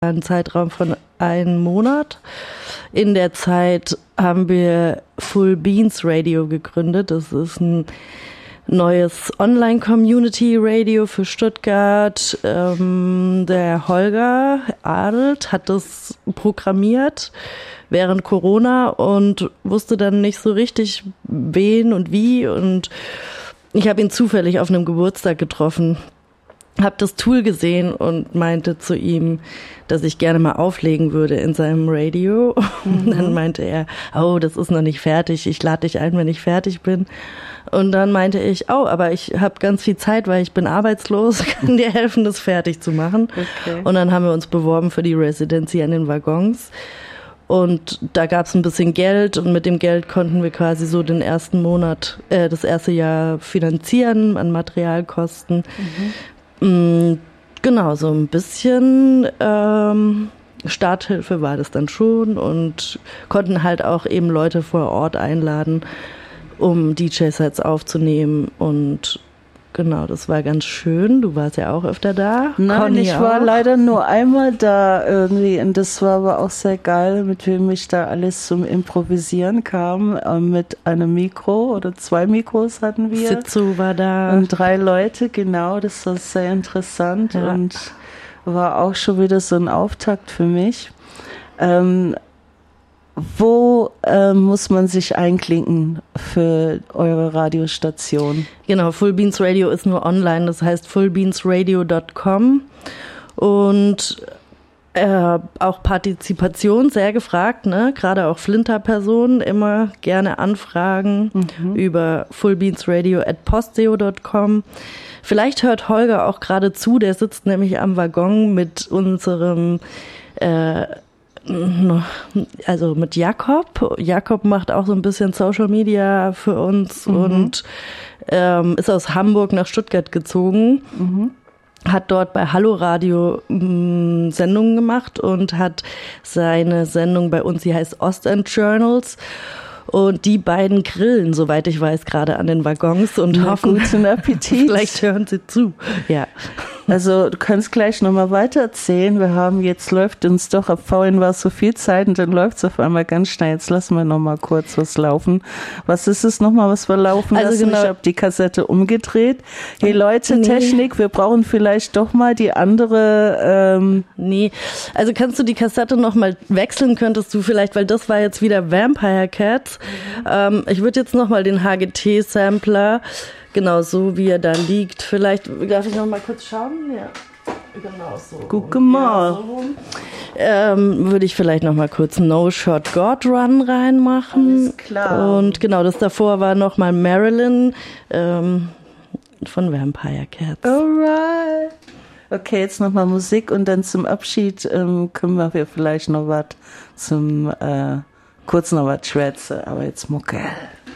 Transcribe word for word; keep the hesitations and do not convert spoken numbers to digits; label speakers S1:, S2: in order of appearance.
S1: einen Zeitraum von einem Monat. In der Zeit haben wir Full Beans Radio gegründet. Das ist ein neues Online-Community-Radio für Stuttgart. Ähm, der Holger Adelt hat das programmiert während Corona und wusste dann nicht so richtig, wen und wie. Und ich habe ihn zufällig auf einem Geburtstag getroffen, habe das Tool gesehen und meinte zu ihm, dass ich gerne mal auflegen würde in seinem Radio. Und mhm. dann meinte er, oh, das ist noch nicht fertig, ich lade dich ein, wenn ich fertig bin. Und dann meinte ich, oh, aber ich habe ganz viel Zeit, weil ich bin arbeitslos, kann dir helfen, das fertig zu machen. Okay. Und dann haben wir uns beworben für die Residency an den Waggons. Und da gab es ein bisschen Geld und mit dem Geld konnten wir quasi so den ersten Monat, äh, das erste Jahr finanzieren an Materialkosten. Mhm. Genau, so ein bisschen ähm, Starthilfe war das dann schon und konnten halt auch eben Leute vor Ort einladen, um D J-Sets aufzunehmen und genau, das war ganz schön. Du warst ja auch öfter da.
S2: Nein,
S1: Conny
S2: ich war
S1: auch.
S2: leider nur einmal da irgendwie und das war aber auch sehr geil, mit wem ich da alles zum Improvisieren kam. Mit einem Mikro oder zwei Mikros hatten wir.
S1: Sitzu war da.
S2: Und drei Leute, genau, das war sehr interessant ja. und war auch schon wieder so ein Auftakt für mich. Ähm, Wo äh, muss man sich einklinken für eure Radiostation?
S1: Genau, Full Beans Radio ist nur online, das heißt full beans radio dot com und äh, auch Partizipation sehr gefragt, ne? Gerade auch Flinter-Personen immer gerne anfragen mhm. über full beans radio at posteo dot com. Vielleicht hört Holger auch gerade zu, der sitzt nämlich am Waggon mit unserem äh, also mit Jakob. Jakob macht auch so ein bisschen Social Media für uns mhm. und ähm, ist aus Hamburg nach Stuttgart gezogen, mhm. hat dort bei Hallo Radio mh, Sendungen gemacht und hat seine Sendung bei uns, die heißt Ostend Journals. Und die beiden grillen, soweit ich weiß, gerade an den Waggons und
S2: Na,
S1: hoffen,
S2: guten Appetit.
S1: Vielleicht hören sie zu. Ja.
S2: Also du kannst gleich nochmal weitererzählen. Wir haben jetzt, läuft uns doch, ab vorhin war es so viel Zeit und dann läuft es auf einmal ganz schnell. Jetzt lassen wir nochmal kurz was laufen. Was ist es nochmal, was wir laufen
S1: also
S2: lassen?
S1: Genau.
S2: Ich habe die Kassette umgedreht. Hey Leute, nee. Technik, wir brauchen vielleicht doch mal die andere... Ähm
S1: nee, also kannst du die Kassette nochmal wechseln, könntest du vielleicht, weil das war jetzt wieder Vampire Cats. Mhm. Ähm, ich würde jetzt nochmal den H G T-Sampler... Genau, so wie er da liegt. Vielleicht, darf ich noch mal kurz schauen? Ja, genau so.
S2: Guck mal.
S1: Ja, so ähm, würde ich vielleicht noch mal kurz No Shot God Run reinmachen.
S2: Alles klar.
S1: Und genau, das davor war noch mal Marilyn ähm, von Vampire Cats.
S2: Alright. Okay, jetzt noch mal Musik und dann zum Abschied ähm, können wir vielleicht noch was zum, äh, kurz noch was schwätzen, aber jetzt Mucke.